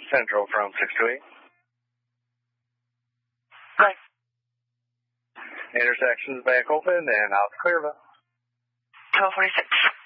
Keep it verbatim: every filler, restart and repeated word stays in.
Central from six two eight. Right. Intersection's back open and out to Clearville. twelve forty-six.